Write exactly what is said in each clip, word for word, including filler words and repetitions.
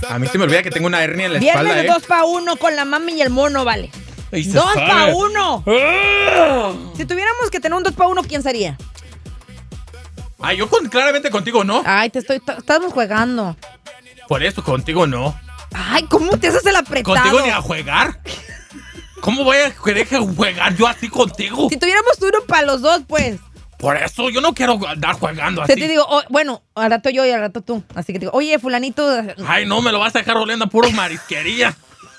A mí se me olvida que tengo una hernia en la Viernes espalda, de ¿eh? dos para uno con la mami y el mono, vale. Ay, se Dos sabe. para uno. ¡Ah! Si tuviéramos que tener un dos para uno, ¿quién sería? Ay, yo con, claramente contigo no. Ay, te estoy... t- Estamos jugando. Por eso, contigo no. Ay, ¿cómo te haces el apretado? ¿Contigo ni a jugar? ¿Cómo voy a querer jugar yo así contigo? Si tuviéramos uno para los dos, pues. Por eso yo no quiero andar jugando Te, así. te digo, oh, bueno, al rato yo y al rato tú. Así que te digo, oye, fulanito. Ay, no, me lo vas a dejar oliendo a puro marisquería.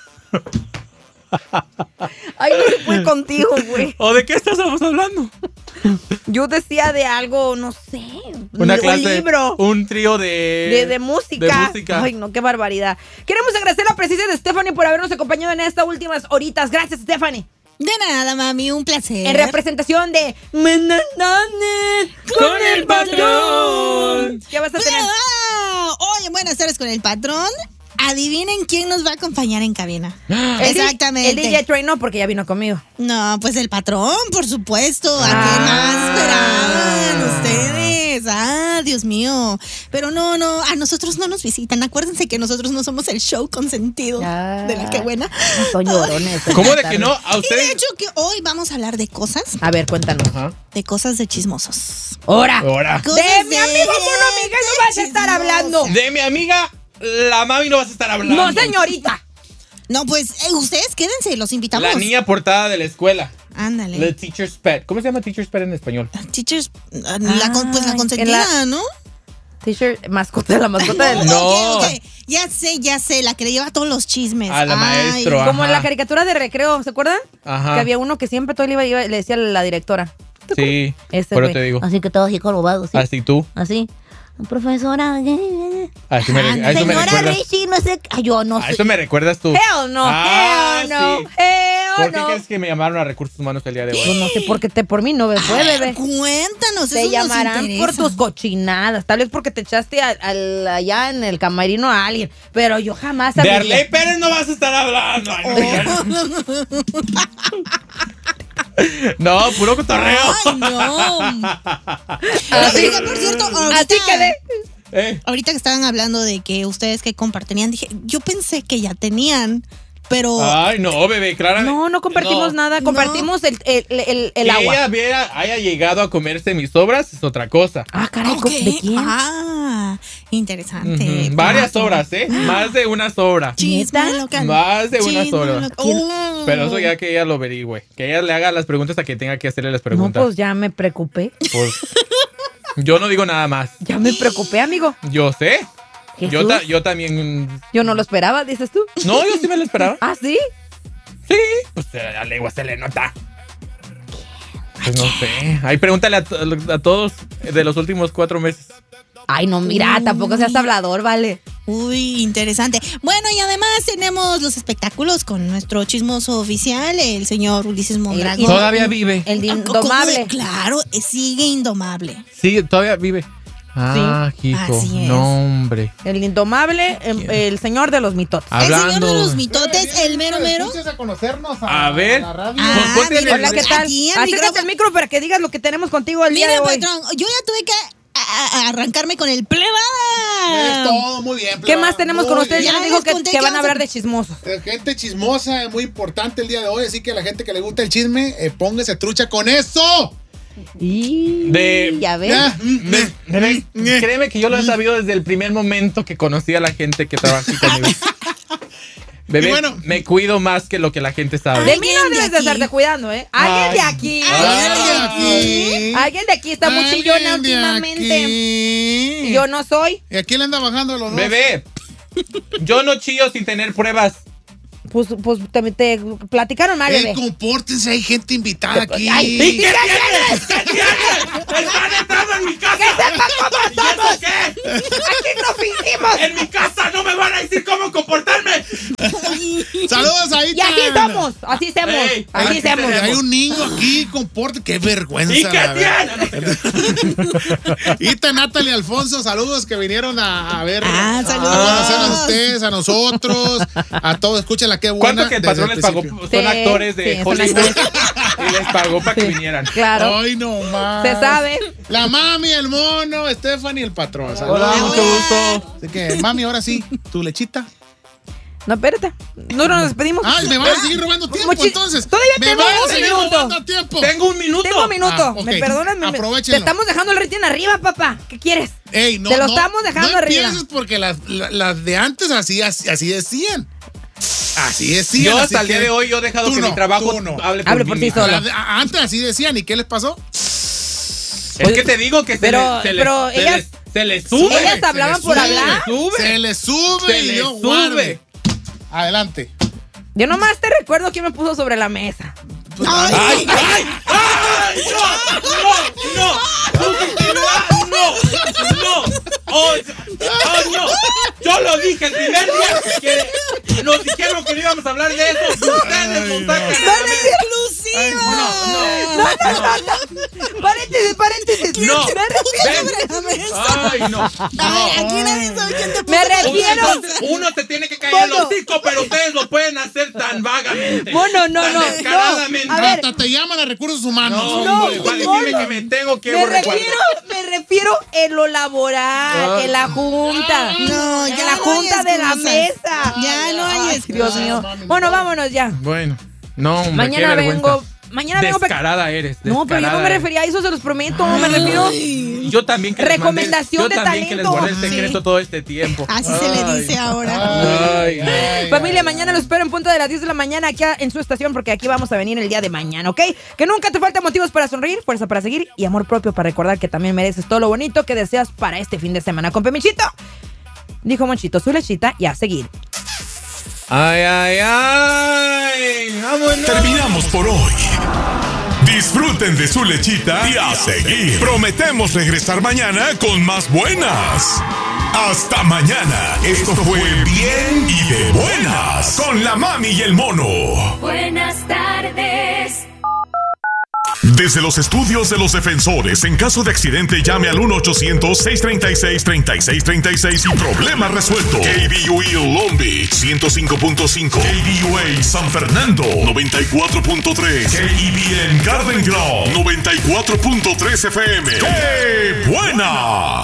Ay, no se puede contigo, güey. ¿O de qué estamos hablando? Yo decía de algo, no sé. Una un clase, libro. un trío de... De, de música. De música. Ay, no, qué barbaridad. Queremos agradecer la presencia de Stephanie por habernos acompañado en estas últimas horitas. Gracias, Stephanie. De nada, mami, un placer. En representación de Menanane con el patrón. ¿Qué vas a tener? Ah, Oye, buenas tardes con el patrón. Adivinen quién nos va a acompañar en cabina. El D- Exactamente. El D J Train no, porque ya vino conmigo. No, pues el patrón, por supuesto. ¿A Ah. qué más esperaban ustedes? Ah, Dios mío. Pero no, no, a nosotros no nos visitan. Acuérdense que nosotros no somos el show consentido Ah. de la que buena. Son llorones. ¿Cómo de que no? ¿A Y de ustedes? hecho que hoy vamos a hablar de cosas, A ver, cuéntanos. Ajá. de cosas de chismosos. ¡Hora! Ahora. Cosas De mi amigo Mono Miguel no vas a estar chismosos. hablando. De mi amiga, la mami no vas a estar hablando. No, señorita. No, pues eh, ustedes quédense, los invitamos. La niña portada de la escuela. Ándale. The Teacher's Pet. ¿Cómo se llama Teacher's Pet en español? Teachers, ah, la, con- pues la Ay, consentida, en la- ¿no? T-shirt, mascota, la mascota del... No. Ok, ok. Ya sé, ya sé, la que le lleva todos los chismes. A la Ay. maestro. Como en la Ajá. caricatura de recreo, ¿se acuerdan? Ajá. Que había uno que siempre todo le iba, iba- le decía a la directora. Sí, Ese pero güey. te digo. Así que todo así corobado, sí. Así tú. Así. Profesora. Así me, Ah, a eso me Señora recuerdas. Richie, no sé. Ay, yo no A sé. eso me recuerdas tú. Hell no, Ah, hell no, sí. hell ¿Por qué no. crees que me llamaron a recursos humanos el día de Yo hoy? no sé por qué te por mí no me fue, bebé. Cuéntanos, Te eso llamarán nos por interesa. tus cochinadas, tal vez porque te echaste a- al- allá en el camarino a alguien, pero yo jamás De sabría. Arley Pérez no vas a estar hablando. Ay, no, No, puro cotorreo. Ay, no. Así- Oiga, por cierto, ahorita, Así quedé. Eh, ahorita que estaban hablando de que ustedes que compartían, dije, yo pensé que ya tenían, pero Ay, no, bebé, claramente. No, no compartimos No. nada, compartimos el, el, el, el Que agua. ella hubiera- haya llegado a comerse mis sobras es otra cosa. Ah, caray, Ok. ¿de quién? Ah, interesante. Ujú. Varias Claro. sobras, ¿eh? Más de una sobra. Chisme ¿Neta? local. Más de una Chisme sola. local. ¿Quién? Oh. Pero eso ya que ella lo averigüe. Que ella le haga las preguntas a que tenga que hacerle las No, preguntas. pues ya me preocupé. Pues, yo no digo nada más. Ya me preocupé, amigo. Yo sé. Jesús. Yo, ta- yo también. Yo no lo esperaba, dices tú. No, yo sí me lo esperaba. Ah, ¿sí? Sí. Pues a la lengua se le nota. Pues no sé. Ahí pregúntale a, to- a todos de los últimos cuatro meses. Ay, no, mira, Uy. tampoco seas hablador, vale. Uy, interesante. Bueno, y además tenemos los espectáculos con nuestro chismoso oficial, el señor Ulises Mondragón. Y- Todavía vive. El de Ah, ¿cómo? indomable. Claro, eh, sigue indomable. Sí, todavía vive. Ah, hijo. así es. No, hombre. El indomable, el, el señor de los mitotes. Hablando. El señor de los mitotes, el mero mero. Entonces a conocernos a, A ver. a la radio. Ah, Pues ponte mira, el- Hola, ¿qué tal? aquí el Acércate micrófono. al micro para que digas lo que tenemos contigo el día Mira, de hoy. patrón, yo ya tuve que a- a- arrancarme con el Es plebada. todo muy bien. ¿Qué pleba, más tenemos muy con ustedes? Ya Ya nos dijo les que, conté que que van a vamos hablar a- de chismosos. Eh, Gente chismosa, eh, muy importante el día de hoy, así que la gente que le gusta el chisme, eh, póngase trucha con eso. Y De- ya ves. Ya, mm, Bebé, bebé, mm, créeme que yo lo he sabido desde el primer momento que conocí a la gente que trabaja aquí conmigo. Bebé, Y bueno- me cuido más que lo que la gente sabe. De mí no Alguien de debes de aquí. estarte cuidando, ¿eh? Alguien de Ay. aquí. Alguien de aquí. Alguien de aquí está muy Alguien chillona de últimamente. aquí. Y yo no soy. ¿Y a quién le anda bajando los dos? Bebé, yo no chillo sin tener pruebas. Pues, pues te, te platicaron mal, Eh, bebé. compórtense, hay gente invitada aquí. Ay, ¿Y qué tienes? ¿Qué tienes? ¡Están entrando en mi casa! ¡Que sepan cómo ¿Y eso somos! qué? ¡Aquí nos fingimos! ¡En mi casa no me van a decir cómo comportarme! Saludos ahí. Y aquí somos. Así somos. Ey, Así aquí somos. tenemos. Hay un niño aquí, comporte. Qué vergüenza. ¿Y la qué verdad. tienes? Ita, Natalie, Alfonso, saludos que vinieron a, a ver. Ah, a saludos. conocernos a ustedes, a nosotros, a todos. Escúchenla, qué buena. ¿Cuánto que el desde patrón les pagó? principio. Son Sí, actores de sí, son Hollywood. actores. Y les pagó para que vinieran. Claro. Ay, no más. Se sabe. La mami, el mono, Stephanie, el patrón. Saludos. Hola, mucho gusto. Así que, mami, ahora sí, tu lechita. No, espérate. No nos despedimos. Ay, me van a seguir robando tiempo, Mochi- entonces. Todavía me tengo van a un seguir minuto. robando tiempo. Tengo un minuto. Tengo un minuto. Ah, ok. Me perdonas. me- Aprovechenlo. Te estamos dejando el rating arriba, papá. ¿Qué quieres? Ey, no, Te lo no, estamos dejando no arriba. empieces porque las, la- las de antes así, así, así decían. Así decían. Yo así hasta el que- día de hoy yo he dejado Tú que no, mi trabajo tú no. hable por, Hable mí por ti mismo. solo. Las de- a- antes así decían. ¿Y qué les pasó? Es que te digo que se Pero- les, se les- pero se ellas- les, se les sube. ellas hablaban Se les por sube, hablar. Sube. Se les sube Se y les yo sube. guarde. Adelante. Yo nomás te recuerdo quién me puso sobre la mesa. Ay, ¡Ay, ay! ¡Ay! ¡No! ¡No! ¡No! ¡No! ¡No! ¡Oh, oh, no! Yo lo dije el primer día que nos dijeron que no íbamos a hablar de eso. Ustedes nos sacan a la mesa. exclusiva. No, no, no, no. Paréntesis, paréntesis. No. Me refiero, Sobre la mesa. ¡Ay, no! Ay, aquí nadie sabe quién te puso. Me refiero- Entonces, uno se tiene que callar el Mono. hocico, pero ustedes lo pueden hacer tan vagamente. Mono, no, tan no, no. descaradamente. A ver. Hasta te llaman a recursos humanos. No, No, hombre, para decirme Mono. que me tengo que Me recuerdo. refiero, me refiero en lo laboral, Ah. en la junta. No, en ya la no junta hay de la excusas. mesa. Ya no hay Ay, excusas. Dios mío. Bueno, vámonos ya. Bueno, no, hombre, Mañana qué vergüenza. vengo. Mañana vengo. pe- Descarada eres. No, pero yo no me descarada refería a eso, se los prometo. Me refiero. eres. Yo también que les mandé- Recomendación yo de también que les talento. guardé el secreto Sí. todo este tiempo. Así se le Ay. dice ahora. Ay, ay. Ay, Familia, ay, mañana ay. lo espero en punto de las diez de la mañana aquí en su estación porque aquí vamos a venir el día de mañana, ¿ok? Que nunca te falten motivos para sonreír, fuerza para seguir y amor propio para recordar que también mereces todo lo bonito que deseas para este fin de semana. Con Pemichito, dijo Monchito, su lechita y a seguir. Ay, ay, ay. Vámonos. Terminamos por hoy. Disfruten de su lechita y a seguir. Prometemos regresar mañana con más buenas. Hasta mañana. Esto fue Bien y de Buenas con la mami y el mono. Buenas tardes. Desde los estudios de los defensores, en caso de accidente, llame al uno ochocientos, seiscientos treinta y seis, treinta y seis treinta y seis y problema resuelto. K B U E Long Beach, ciento cinco punto cinco. K B U A San Fernando, noventa y cuatro punto tres. K E B N Garden Grove, noventa y cuatro punto tres F M. ¡Qué buena!